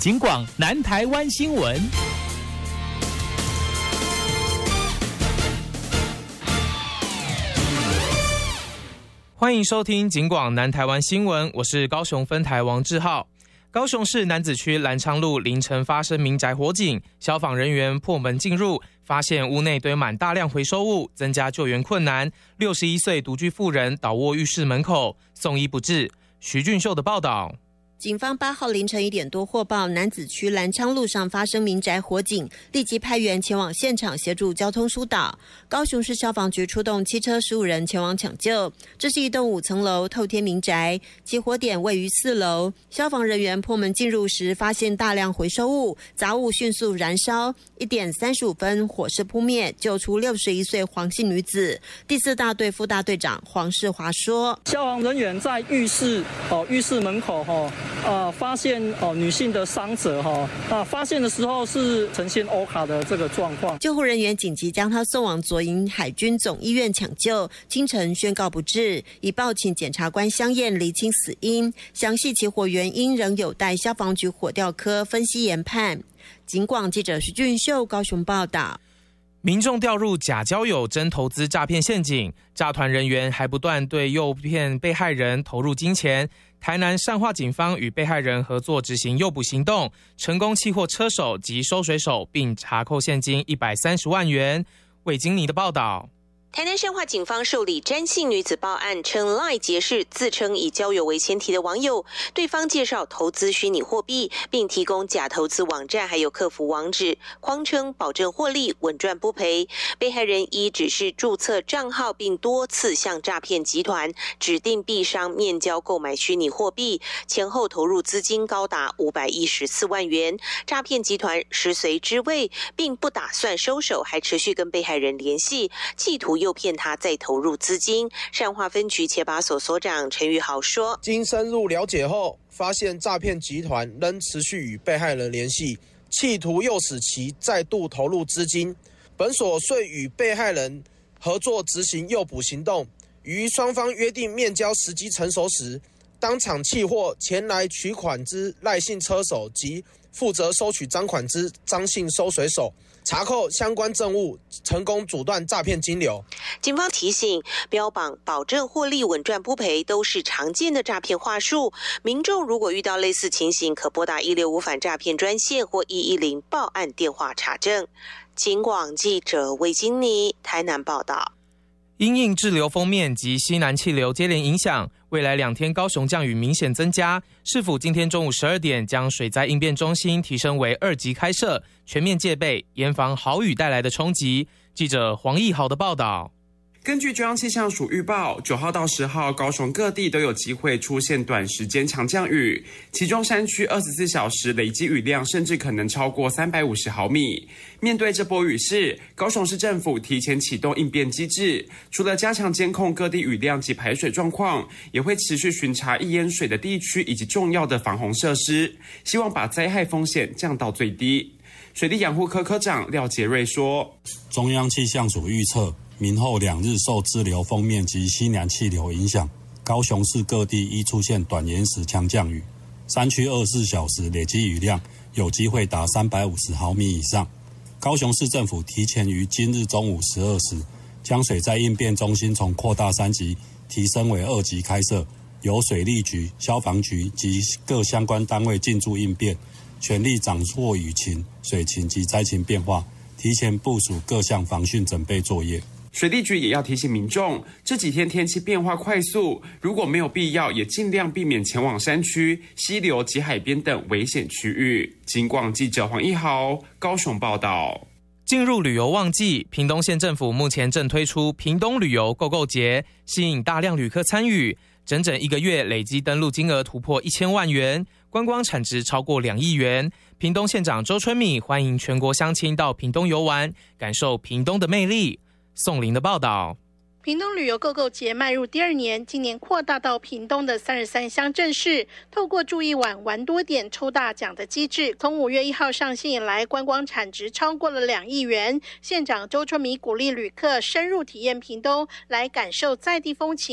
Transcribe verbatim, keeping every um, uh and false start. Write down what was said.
警广南台湾新闻。 欢迎收听警广南台湾新闻，我是高雄分台王志浩。高雄市楠梓区兰昌路凌晨发生民宅火警，消防人员破门进入，发现屋内堆满大量回收物，增加救援困难。六十一岁独居妇人倒卧浴室门口，送医不治。徐俊秀的报道。 警方八号凌晨一点多获报，楠梓区兰昌路上发生民宅火警，立即派员前往现场协助交通疏导。高雄市消防局出动七车十五人前往抢救。这是一栋五层楼透天民宅，起火点位于四楼。消防人员破门进入时，发现大量回收物，杂物迅速燃烧。一点三十五分，火势扑灭，救出六十一岁黄姓女子。第四大队副大队长黄世华说：“ 消防人员在浴室哦，浴室门口哈。哦呃，发现哦女性的伤者哈啊，发现的时候是呈现欧卡的这个状况， 救护人员紧急将她送往左营海军总医院抢救，清晨宣告不治，已报请检察官相验厘清死因，详细起火原因仍有待消防局火调科分析研判。警广记者徐俊秀高雄报道。 民众掉入假交友真投资诈骗陷阱，诈团人员还不断对诱骗被害人投入金钱。台南善化警方与被害人合作执行诱捕行动，成功缉获车手及收水手，并查扣现金一百三十万元。魏经妮的报道。 台南善化警方受理詹姓女子报案，称 LINE 结识自称以交友为前提的网友，对方介绍投资虚拟货币，并提供假投资网站还有客服网址，谎称保证获利、稳赚不赔。被害人依指示注册账号，并多次向诈骗集团指定币商面交购买虚拟货币，前后投入资金高达五百一十四万元。诈骗集团食髓知味，并不打算收手，还持续跟被害人联系，企图诱骗他再投入资金。善化分局切把所所长陈玉豪说， 经深入了解后，发现诈骗集团仍持续与被害人联系，企图诱使其再度投入资金。本所遂与被害人合作执行诱捕行动，于双方约定面交时机成熟时，当场弃获前来取款之赖姓车手及负责收取赃款之张姓收水手，查扣相关证物，成功阻断诈骗金流。 警方提醒，标榜保证获利、稳赚不赔都是常见的诈骗话术。民众如果遇到类似情形，可拨打一六五反诈骗专线或一一零报案电话查证。警广记者魏金妮台南报道。 因应滞留锋面及西南气流接连影响，未来两天高雄降雨明显增加。市府今天中午十二点将水灾应变中心提升为二级开设，全面戒备，严防豪雨带来的冲击。记者黄义豪的报道。 根据中央气象署预报，九号到十号，高雄各地都有机会出现短时间强降雨，其中山区二十四小时累积雨量甚至可能超过三百五十毫米。面对这波雨势，高雄市政府提前启动应变机制，除了加强监控各地雨量及排水状况，也会持续巡查易淹水的地区以及重要的防洪设施，希望把灾害风险降到最低。水利养护科科长廖杰瑞说， 中央气象署预测，明后两日受滞留锋面及西南气流影响，高雄市各地易出现短延时强降雨，山区二十四小时累积雨量有机会达三百五十毫米以上。高雄市政府提前于今日中午十二时，将水灾应变中心从扩大三级提升为二级开设，由水利局、消防局及各相关单位进驻应变，全力掌握雨情、水情及灾情变化，提前部署各项防汛准备作业。 水利局也要提醒民众，这几天天气变化快速，如果没有必要，也尽量避免前往山区、溪流及海边等危险区域。警广记者黄一豪高雄报道。 进入旅游旺季，屏东县政府目前正推出屏东旅游购购节，吸引大量旅客参与，整整一个月累积登录金额突破一千万元，观光产值超过两亿元。屏东县长周春米欢迎全国乡亲到屏东游玩，感受屏东的魅力。宋林的报道。 屏东旅游购购节迈入第二年，今年扩大到屏东的三十三乡镇市，透过住一晚玩多点抽大奖的机制，从五月一号上线以来，观光产值超过了两亿元。县长周春米鼓励旅客深入体验屏东，来感受在地风情。